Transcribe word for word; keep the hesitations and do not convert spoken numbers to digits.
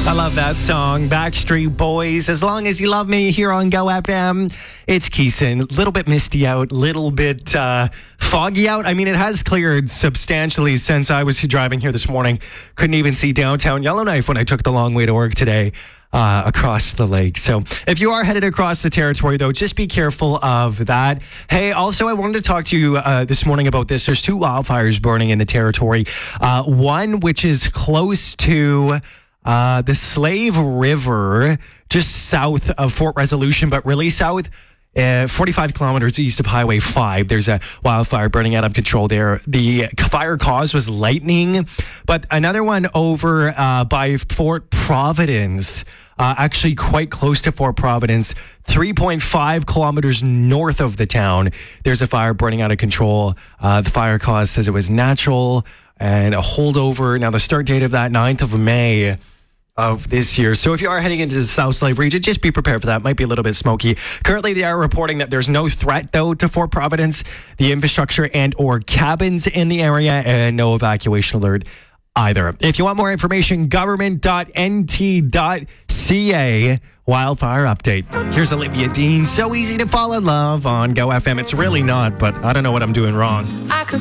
I love that song, Backstreet Boys, As Long As You Love Me, here on Go F M. It's Keeson. A little bit misty out, a little bit uh, foggy out. I mean, it has cleared substantially since I was driving here this morning. Couldn't even see downtown Yellowknife when I took the long way to work today uh, across the lake. So if you are headed across the territory, though, just be careful of that. Hey, also, I wanted to talk to you uh, this morning about this. There's two wildfires burning in the territory. Uh, one, which is close to... Uh, the Slave River, just south of Fort Resolution, but really south, uh, forty-five kilometers east of Highway five. There's a wildfire burning out of control there. The fire cause was lightning, but another one over uh, by Fort Providence, uh, actually quite close to Fort Providence, three point five kilometers north of the town. There's a fire burning out of control. Uh, the fire cause says it was natural and a holdover. Now, the start date of that, ninth of May of this year. So if you are heading into the South Slave region, just be prepared for that. Might be a little bit smoky. Currently, they are reporting that there's no threat, though, to Fort Providence, the infrastructure and or cabins in the area, and no evacuation alert either. If you want more information, government dot n t dot c a wildfire update. Here's Olivia Dean. So easy to fall in love on Go F M. It's really not, but I don't know what I'm doing wrong.